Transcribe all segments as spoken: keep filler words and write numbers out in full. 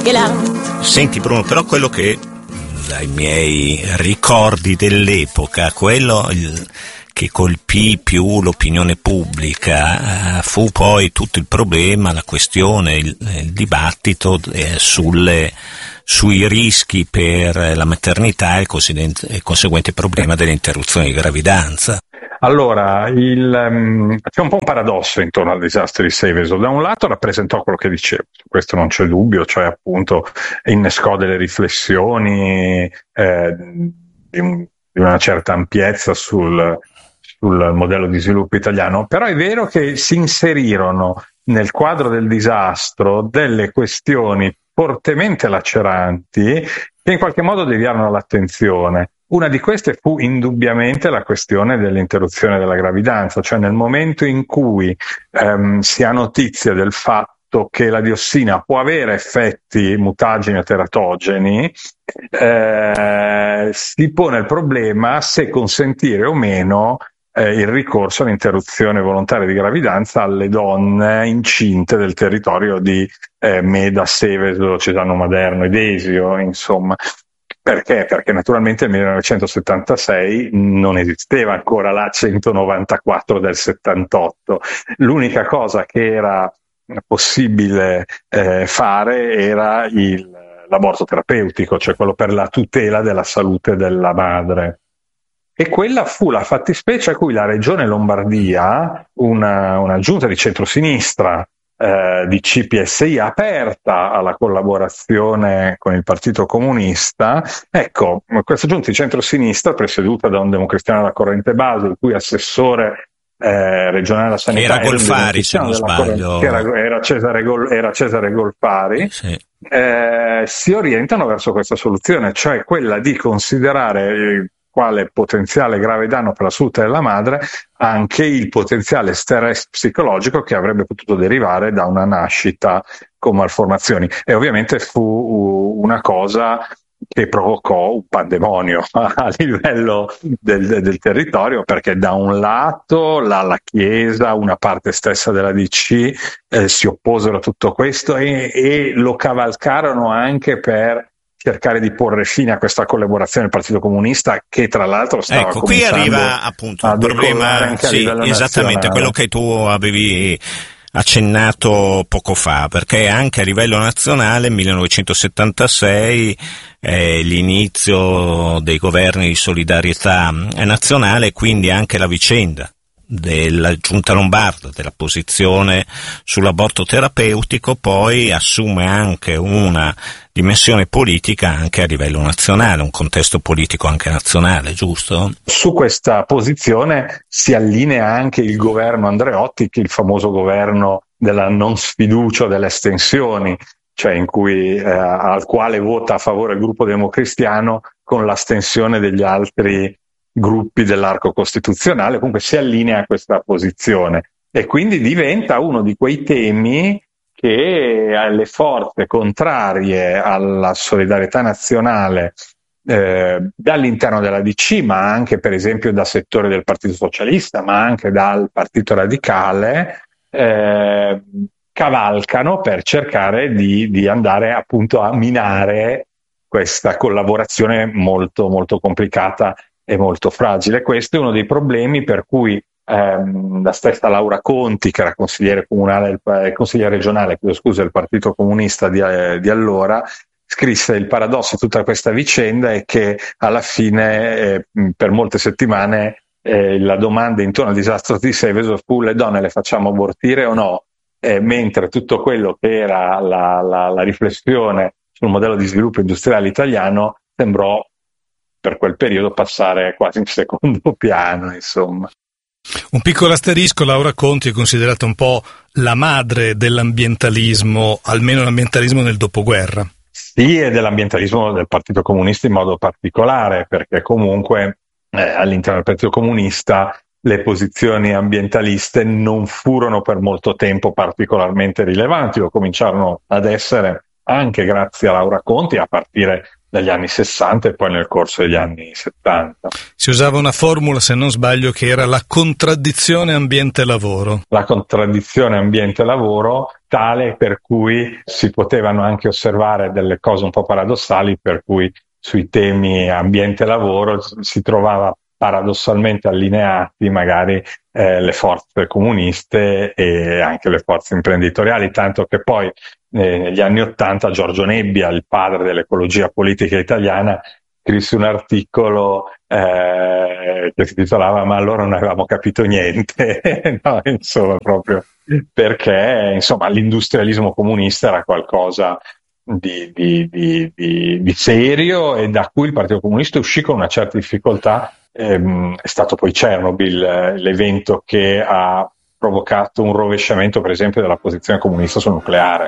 Senti Bruno, però quello che dai miei ricordi dell'epoca, quello il, che colpì più l'opinione pubblica, eh, fu poi tutto il problema, la questione, il, il dibattito eh, sulle, sui rischi per la maternità e il, il conseguente problema dell'interruzione di gravidanza. Allora, il, um, c'è un po' un paradosso intorno al disastro di Seveso. Da un lato rappresentò quello che dicevo, su questo non c'è dubbio, cioè appunto innescò delle riflessioni eh, di, un, di una certa ampiezza sul, sul modello di sviluppo italiano, però è vero che si inserirono nel quadro del disastro delle questioni fortemente laceranti che in qualche modo deviarono l'attenzione. Una di queste fu indubbiamente la questione dell'interruzione della gravidanza, cioè nel momento in cui ehm, si ha notizia del fatto che la diossina può avere effetti mutageni o teratogeni, eh, si pone il problema se consentire o meno eh, il ricorso all'interruzione volontaria di gravidanza alle donne incinte del territorio di eh, Meda, Seveso, Cesano Maderno ed Desio, insomma. Perché? Perché naturalmente nel millenovecentosettantasei non esisteva ancora la centonovantaquattro del settantotto. L'unica cosa che era possibile eh, fare era il, l'aborto terapeutico, cioè quello per la tutela della salute della madre. E quella fu la fattispecie a cui la Regione Lombardia, una, una giunta di centrosinistra, Eh, di C P S I aperta alla collaborazione con il Partito Comunista. Ecco, questa giunta di centrosinistra, presieduta da un democristiano della corrente base, il cui assessore eh, regionale alla sanità era Golfari, se non sbaglio, era, era, Cesare Gol, era Cesare Golfari, sì. eh, si orientano verso questa soluzione, cioè quella di considerare eh, quale potenziale grave danno per la salute della madre anche il potenziale stress psicologico che avrebbe potuto derivare da una nascita con malformazioni. E ovviamente fu una cosa che provocò un pandemonio a livello del, del territorio, perché da un lato la, la Chiesa, una parte stessa della D C eh, si opposero a tutto questo e, e lo cavalcarono anche per cercare di porre fine a questa collaborazione del Partito Comunista, che tra l'altro stava ecco, qui arriva appunto il problema, sì, esattamente quello che tu avevi accennato poco fa, perché anche a livello nazionale, millenovecentosettantasei, eh, l'inizio dei governi di solidarietà nazionale, quindi anche la vicenda della giunta lombarda, della posizione sull'aborto terapeutico, poi assume anche una dimensione politica anche a livello nazionale, un contesto politico anche nazionale, giusto? Su questa posizione si allinea anche il governo Andreotti, che è il famoso governo della non sfiducia delle estensioni, cioè in cui, eh, al quale vota a favore il gruppo democristiano con l'astensione degli altri gruppi dell'arco costituzionale. Comunque si allinea a questa posizione e quindi diventa uno di quei temi che alle forze contrarie alla solidarietà nazionale eh, dall'interno della D C, ma anche per esempio da settori del Partito Socialista, ma anche dal Partito Radicale, eh, cavalcano per cercare di, di andare appunto a minare questa collaborazione molto molto complicata e molto fragile. Questo è uno dei problemi per cui ehm, la stessa Laura Conti, che era consigliere comunale, eh, consigliere regionale, scusa, del Partito Comunista di, eh, di allora, scrisse: il paradosso di tutta questa vicenda è che alla fine eh, per molte settimane eh, la domanda intorno al disastro di Seveso fu: le donne le facciamo abortire o no? Eh, mentre tutto quello che era la, la, la riflessione sul modello di sviluppo industriale italiano sembrò per quel periodo passare quasi in secondo piano, insomma. Un piccolo asterisco: Laura Conti è considerata un po' la madre dell'ambientalismo, almeno l'ambientalismo nel dopoguerra. Sì, e dell'ambientalismo del Partito Comunista in modo particolare, perché comunque eh, all'interno del Partito Comunista le posizioni ambientaliste non furono per molto tempo particolarmente rilevanti, o cominciarono ad essere anche grazie a Laura Conti, a partire dagli anni sessanta e poi nel corso degli anni settanta. Si usava una formula, se non sbaglio, che era la contraddizione ambiente-lavoro. La contraddizione ambiente-lavoro tale per cui si potevano anche osservare delle cose un po' paradossali, per cui sui temi ambiente-lavoro si trovava paradossalmente allineati magari eh, le forze comuniste e anche le forze imprenditoriali, tanto che poi eh, negli anni Ottanta Giorgio Nebbia, il padre dell'ecologia politica italiana, scrisse un articolo eh, che si titolava "Ma allora non avevamo capito niente", no, insomma, proprio perché insomma l'industrialismo comunista era qualcosa Di, di, di, di, di serio, e da cui il Partito Comunista uscì con una certa difficoltà. Ehm, è stato poi Chernobyl eh, l'evento che ha provocato un rovesciamento, per esempio, della posizione comunista sul nucleare.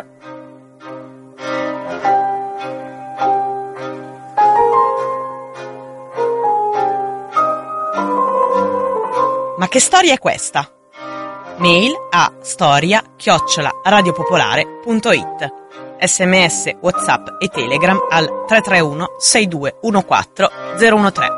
Ma che storia è questa? Mail a storia chiocciola radiopopolare punto it. Sms, WhatsApp e Telegram al tre tre uno sei due uno quattro zero uno tre.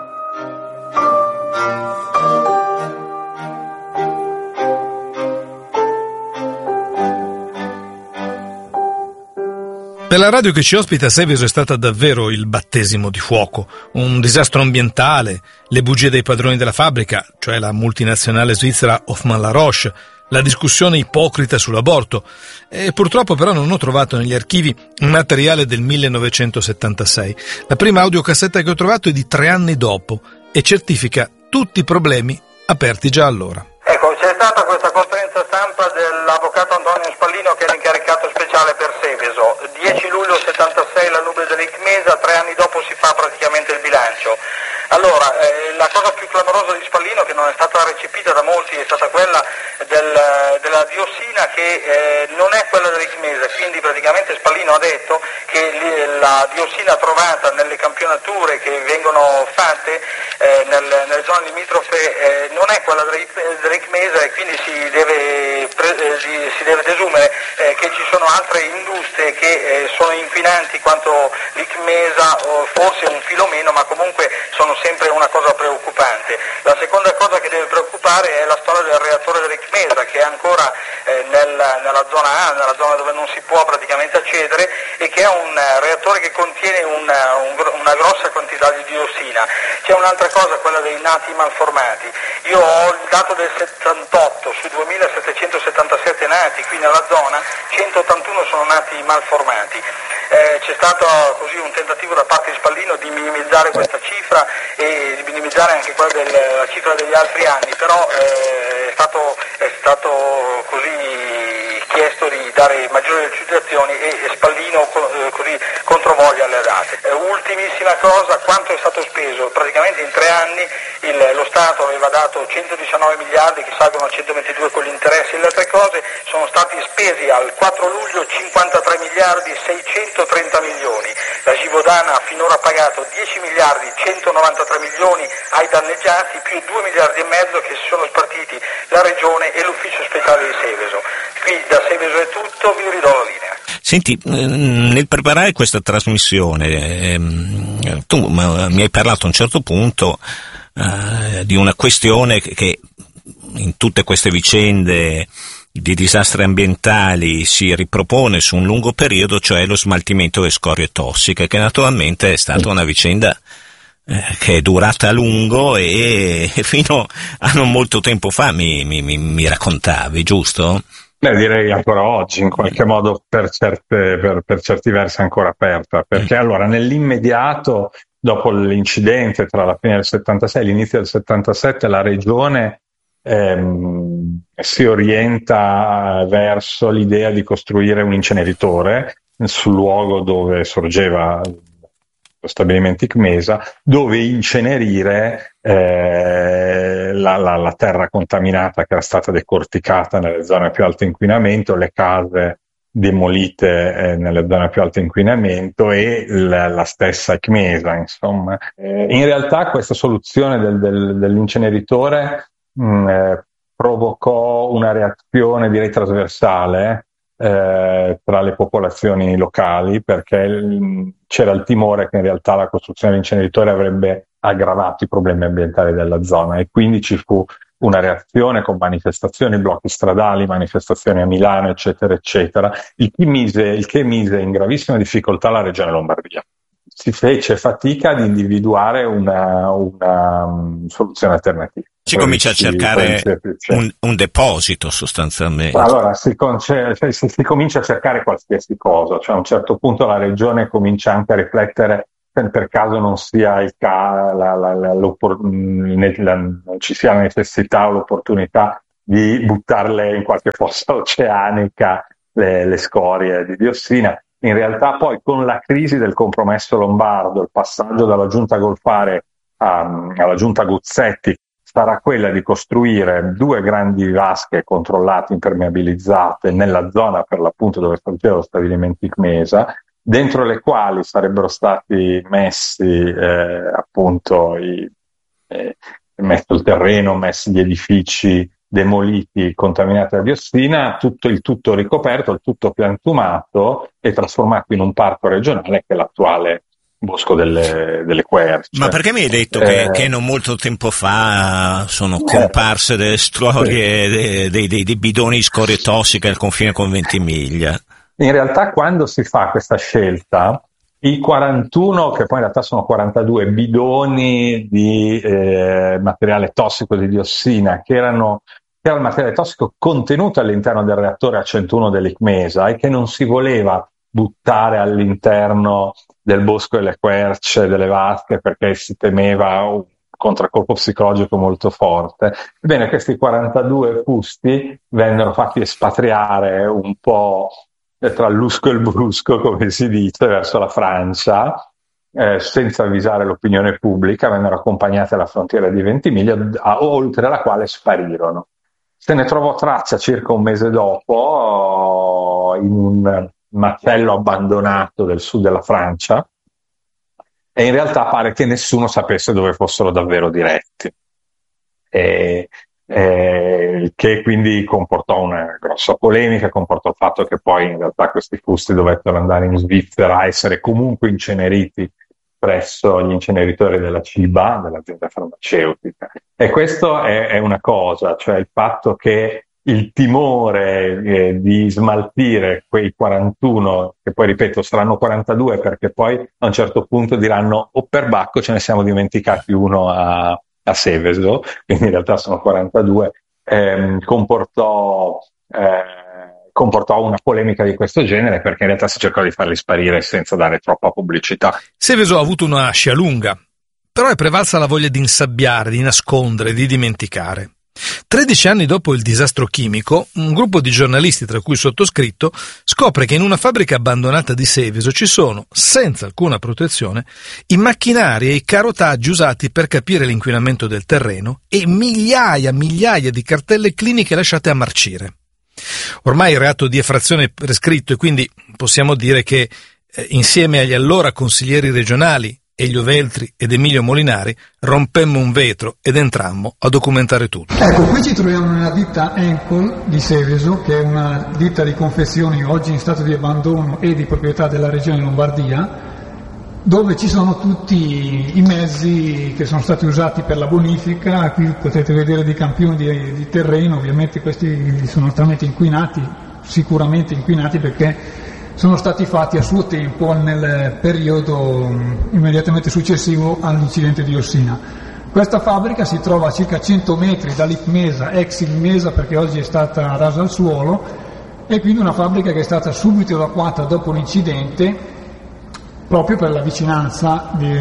Per la radio che ci ospita a Seveso è stata davvero il battesimo di fuoco, un disastro ambientale, le bugie dei padroni della fabbrica, cioè la multinazionale svizzera Hoffmann-La Roche, la discussione ipocrita sull'aborto, e purtroppo però non ho trovato negli archivi materiale del millenovecentosettantasei. La prima audiocassetta che ho trovato è di tre anni dopo e certifica tutti i problemi aperti già allora. Ecco, c'è stata questa conferenza stampa dell'avvocato Antonio Spallino, che era incaricato speciale per Seveso. dieci luglio settantasei la nube dell'Icmesa, tre anni dopo si fa praticamente il bilancio. Allora, eh, la cosa più clamorosa di Spallino, che non è stata recepita da molti, è stata quella del, della diossina, che eh, non è quella dell'Icmesa, quindi praticamente Spallino ha detto che li, la diossina trovata nelle campionature che vengono fatte eh, nel, nelle zone limitrofe eh, non è quella dell'Icmesa, e quindi si deve, pre, eh, si deve desumere eh, che ci sono altre industrie che eh, sono inquinanti quanto l'Icmesa, o forse un filo meno, ma comunque sono sempre una cosa preoccupante. La seconda cosa che deve preoccupare è la storia del reattore dell'Icmesa, che è ancora eh, nel, nella zona A, nella zona dove non si può praticamente accedere, e che è un uh, reattore che contiene una, un, una grossa quantità di diossina. C'è un'altra cosa, quella dei nati malformati. Io ho il dato del settantotto, su duemilasettecentosettantasette nati qui nella zona, centottantuno sono nati malformati. Eh, c'è stato così un tentativo da parte di Spallino di minimizzare questa cifra e di minimizzare anche quella della cifra degli altri anni, però eh, è stato, è stato così chiesto di dare maggiori lucidazioni, e, e Spallino eh, così controvoglia le date. Eh, ultimissima cosa, quanto è stato speso? Praticamente in tre anni il, lo Stato aveva dato centodiciannove miliardi, che salgono a centoventidue con gli interessi e le altre cose. Sono stati spesi al quattro luglio cinquantatré miliardi seicentotrenta milioni. La Givaudan ha finora pagato dieci miliardi centonovantatré milioni ai danneggiati, più due miliardi e mezzo che si sono spartiti la Regione e l'Ufficio Speciale di Seveso. Qui da Seveso è tutto, vi ridò la linea. Senti, nel preparare questa trasmissione ehm, tu mi hai parlato a un certo punto eh, di una questione che, che in tutte queste vicende di disastri ambientali si ripropone su un lungo periodo, cioè lo smaltimento delle scorie tossiche, che naturalmente è stata una vicenda eh, che è durata a lungo e, e fino a non molto tempo fa mi, mi, mi raccontavi, giusto? Beh, direi ancora oggi, in qualche modo per, certe, per, per certi versi ancora aperta, perché mm. allora nell'immediato, dopo l'incidente tra la fine del settantasei e l'inizio del settantasette, la regione ehm, si orienta verso l'idea di costruire un inceneritore sul luogo dove sorgeva lo stabilimento Icmesa, dove incenerire eh, la, la, la terra contaminata che era stata decorticata nelle zone più alto inquinamento, le case demolite eh, nelle zone più alto inquinamento e la, la stessa Icmesa, insomma. Eh, in realtà questa soluzione del, del, dell'inceneritore mh, eh, provocò una reazione, direi, trasversale eh, tra le popolazioni locali, perché l- c'era il timore che in realtà la costruzione dell'inceneritore avrebbe aggravato i problemi ambientali della zona, e quindi ci fu una reazione con manifestazioni, blocchi stradali, manifestazioni a Milano, eccetera, eccetera, il che mise, il che mise in gravissima difficoltà la regione Lombardia. Si fece fatica ad individuare una, una um, soluzione alternativa. Si comincia a cercare un, un deposito sostanzialmente. Allora si, conce- cioè, si, si comincia a cercare qualsiasi cosa, cioè a un certo punto la regione comincia anche a riflettere se per caso non sia il ca- la, la, la, la, non ci sia la necessità o l'opportunità di buttarle in qualche fossa oceanica le, le scorie di diossina. In realtà poi con la crisi del compromesso lombardo, il passaggio dalla giunta Golfare a, alla giunta Guzzetti sarà quella di costruire due grandi vasche controllate, impermeabilizzate nella zona per l'appunto dove sorgeva lo stabilimento ICMESA, dentro le quali sarebbero stati messi eh, appunto i, eh, messo il terreno, messi gli edifici demoliti, contaminati da diossina, tutto il tutto ricoperto, il tutto piantumato e trasformato in un parco regionale che è l'attuale Bosco delle, delle Querce. Ma perché mi hai detto eh, che, che non molto tempo fa sono comparse delle storie sì. dei, dei, dei, dei bidoni di scorie tossiche al confine con Ventimiglia? In realtà quando si fa questa scelta, i quarantuno, che poi in realtà sono quarantadue bidoni di eh, materiale tossico di diossina, che erano che era il materiale tossico contenuto all'interno del reattore A centouno dell'ICMESA e che non si voleva buttare all'interno del Bosco delle Querce, delle vasche, perché si temeva un contraccolpo psicologico molto forte. Ebbene, questi quarantadue fusti vennero fatti espatriare un po' tra il lusco e il brusco, come si dice, verso la Francia, eh, senza avvisare l'opinione pubblica, vennero accompagnati alla frontiera di Ventimiglia, a, oltre alla quale sparirono. Se ne trovò traccia circa un mese dopo in un macello abbandonato del sud della Francia, e in realtà pare che nessuno sapesse dove fossero davvero diretti, e, e, che quindi comportò una grossa polemica, comportò il fatto che poi in realtà questi fusti dovettero andare in Svizzera a essere comunque inceneriti presso gli inceneritori della Ciba, dell'azienda farmaceutica. E questo è, è una cosa, cioè il fatto che il timore eh, di smaltire quei quarantuno, che poi ripeto saranno quarantadue, perché poi a un certo punto diranno o per Bacco ce ne siamo dimenticati uno a, a Seveso, quindi in realtà sono quarantadue, ehm, comportò, eh, comportò una polemica di questo genere, perché in realtà si cercò di farli sparire senza dare troppa pubblicità. Seveso ha avuto una scia lunga, però è prevalsa la voglia di insabbiare, di nascondere, di dimenticare. Tredici anni dopo il disastro chimico, un gruppo di giornalisti, tra cui il sottoscritto, scopre che in una fabbrica abbandonata di Seveso ci sono, senza alcuna protezione, i macchinari e i carotaggi usati per capire l'inquinamento del terreno e migliaia, migliaia di cartelle cliniche lasciate a marcire. Ormai il reato di effrazione è prescritto e quindi possiamo dire che, eh, insieme agli allora consiglieri regionali Elio Veltri ed Emilio Molinari, rompemmo un vetro ed entrammo a documentare tutto. Ecco, qui ci troviamo nella ditta Encol di Seveso, che è una ditta di confezioni oggi in stato di abbandono e di proprietà della regione Lombardia, dove ci sono tutti i mezzi che sono stati usati per la bonifica. Qui potete vedere dei campioni di, di terreno, ovviamente questi sono altamente inquinati, sicuramente inquinati perché sono stati fatti a suo tempo nel periodo immediatamente successivo all'incidente di Ossina. Questa fabbrica si trova a circa cento metri dall'ICMESA, ex ICMESA perché oggi è stata rasa al suolo, e quindi una fabbrica che è stata subito evacuata dopo l'incidente proprio per la vicinanza di,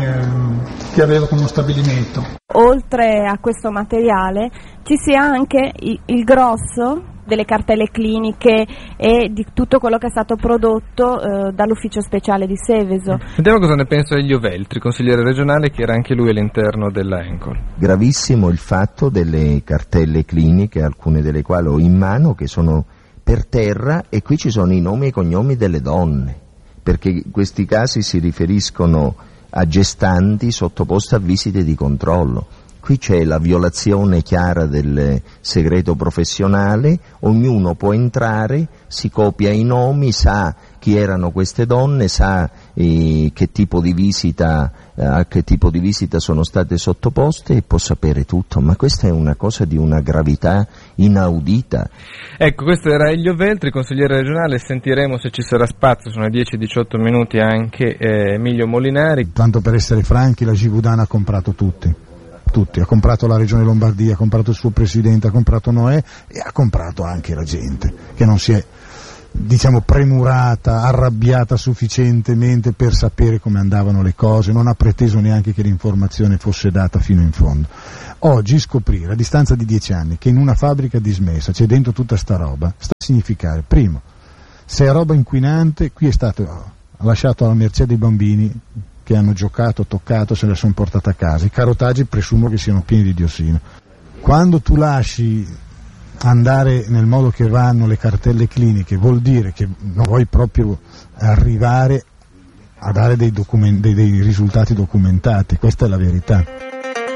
che aveva con lo stabilimento. Oltre a questo materiale ci sia anche il, il grosso delle cartelle cliniche e di tutto quello che è stato prodotto eh, dall'ufficio speciale di Seveso. Vediamo cosa ne pensa Elio Veltri, consigliere regionale, che era anche lui all'interno della Encol. Gravissimo il fatto delle cartelle cliniche, alcune delle quali ho in mano, che sono per terra, e qui ci sono i nomi e i cognomi delle donne, perché questi casi si riferiscono a gestanti sottoposte a visite di controllo. Qui c'è la violazione chiara del segreto professionale, ognuno può entrare, si copia i nomi, sa chi erano queste donne, sa eh, che tipo di visita, eh, a che tipo di visita sono state sottoposte e può sapere tutto, ma questa è una cosa di una gravità inaudita. Ecco, questo era Elio Veltri, consigliere regionale, sentiremo se ci sarà spazio, sono le dieci e diciotto minuti anche eh, Emilio Molinari. Tanto per essere franchi, la Givaudan ha comprato tutti. Tutti, ha comprato la regione Lombardia, ha comprato il suo presidente, ha comprato Noè e ha comprato anche la gente che non si è, diciamo, premurata, arrabbiata sufficientemente per sapere come andavano le cose, non ha preteso neanche che l'informazione fosse data fino in fondo. Oggi scoprire a distanza di dieci anni che in una fabbrica dismessa c'è dentro tutta sta roba sta a significare, primo, se è roba inquinante, qui è stato lasciato alla mercé dei bambini che hanno giocato, toccato, se le sono portate a casa. I carotaggi presumo che siano pieni di diossina. Quando tu lasci andare nel modo che vanno le cartelle cliniche, vuol dire che non vuoi proprio arrivare a dare dei, document- dei, dei risultati documentati, questa è la verità.